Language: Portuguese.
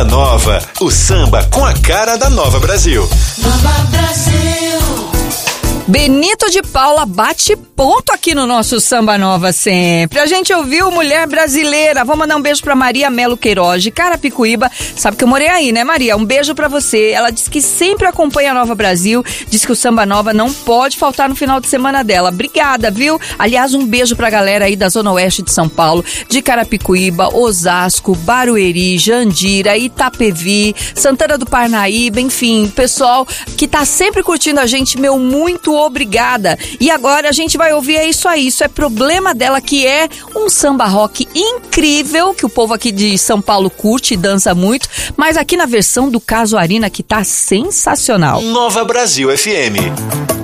Samba Nova, o samba com a cara da Nova Brasil. Nova Brasil. Benito de Paula bate ponto aqui no nosso Samba Nova sempre. A gente ouviu Mulher Brasileira. Vou mandar um beijo pra Maria Melo Queiroz de Carapicuíba. Sabe que eu morei aí, né, Maria? Um beijo pra você. Ela diz que sempre acompanha a Nova Brasil. Diz que o Samba Nova não pode faltar no final de semana dela. Obrigada, viu? Aliás, um beijo pra galera aí da Zona Oeste de São Paulo, de Carapicuíba, Osasco, Barueri, Jandira, Itapevi, Santana do Parnaíba, enfim, pessoal que tá sempre curtindo a gente, meu muito obrigada. E agora a gente vai ouvir isso aí, isso é Problema Dela, que é um samba rock incrível, que o povo aqui de São Paulo curte e dança muito, mas aqui na versão do Casuarina, que tá sensacional. Nova Brasil FM.